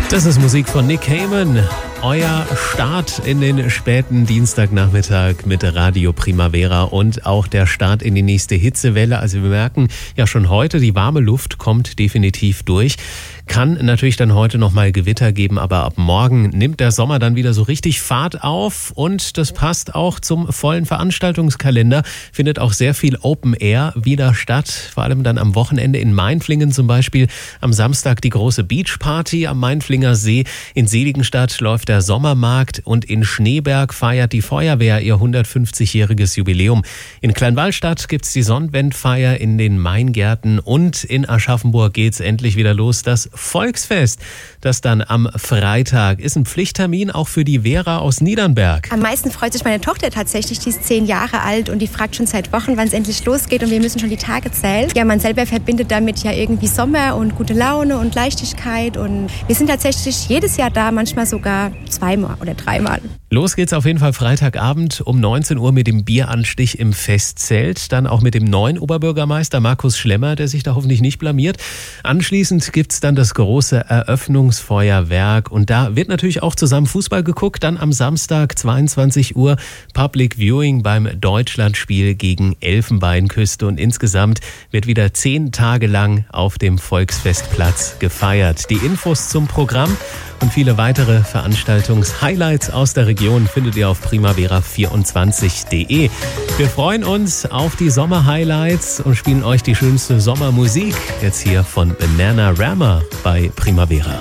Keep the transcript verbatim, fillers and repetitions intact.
Das ist Musik von Nick Cayman. Euer Start in den späten Dienstagnachmittag mit Radio Primavera und auch der Start in die nächste Hitzewelle. Also wir merken ja schon heute, die warme Luft kommt definitiv durch. Kann natürlich dann heute nochmal Gewitter geben, aber ab morgen nimmt der Sommer dann wieder so richtig Fahrt auf und das passt auch zum vollen Veranstaltungskalender. Findet auch sehr viel Open Air wieder statt, vor allem dann am Wochenende in Mainflingen zum Beispiel. Am Samstag die große Beachparty am Mainflinger See. In Seligenstadt läuft der Sommermarkt und in Schneeberg feiert die Feuerwehr ihr hundertfünfzigjähriges Jubiläum. In Kleinwallstadt gibt's die Sonnenwendfeier in den Maingärten und in Aschaffenburg geht's endlich wieder los. Das Volksfest, das dann am Freitag ist, ein Pflichttermin auch für die Vera aus Niedernberg. Am meisten freut sich meine Tochter tatsächlich, die ist zehn Jahre alt und die fragt schon seit Wochen, wann es endlich losgeht und wir müssen schon die Tage zählen. Ja, man selber verbindet damit ja irgendwie Sommer und gute Laune und Leichtigkeit und wir sind tatsächlich jedes Jahr da, manchmal sogar zweimal oder dreimal. Los geht's auf jeden Fall Freitagabend um neunzehn Uhr mit dem Bieranstich im Festzelt, dann auch mit dem neuen Oberbürgermeister Markus Schlemmer, der sich da hoffentlich nicht blamiert. Anschließend gibt's dann das große Eröffnungsfeuerwerk und da wird natürlich auch zusammen Fußball geguckt. Dann am Samstag zweiundzwanzig Uhr Public Viewing beim Deutschlandspiel gegen Elfenbeinküste und insgesamt wird wieder zehn Tage lang auf dem Volksfestplatz gefeiert. Die Infos zum Programm und viele weitere Veranstaltungs-Highlights aus der Region findet ihr auf primavera vierundzwanzig punkt de. Wir freuen uns auf die Sommer-Highlights und spielen euch die schönste Sommermusik. Jetzt hier von Bananarama bei Primavera.